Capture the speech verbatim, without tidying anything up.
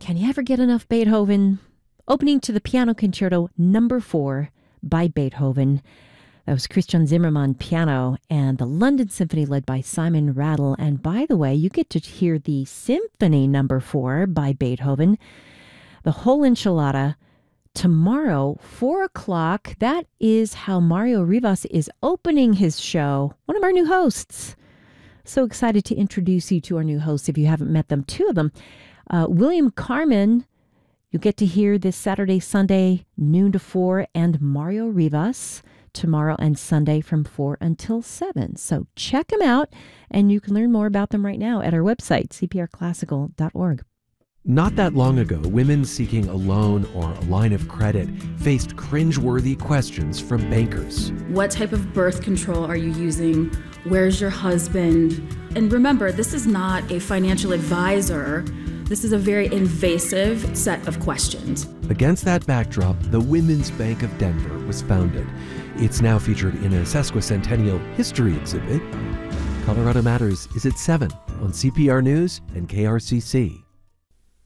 Can you ever get enough Beethoven? Opening to the Piano Concerto number four by Beethoven. That was Christian Zimmermann piano and the London Symphony led by Simon Rattle. And by the way, you get to hear the Symphony number four by Beethoven, the whole enchilada, tomorrow, four o'clock. That is how Mario Rivas is opening his show. One of our new hosts. So excited to introduce you to our new hosts if you haven't met them. Two of them. Uh, William Carmen, you'll get to hear this Saturday, Sunday, noon to four, and Mario Rivas tomorrow and Sunday from four until seven. So check them out, and you can learn more about them right now at our website, c p r classical dot org. Not that long ago, women seeking a loan or a line of credit faced cringeworthy questions from bankers. What type of birth control are you using? Where's your husband? And remember, this is not a financial advisor. This is a very invasive set of questions. Against that backdrop, the Women's Bank of Denver was founded. It's now featured in a sesquicentennial history exhibit. Colorado Matters is at seven on C P R News and K R C C.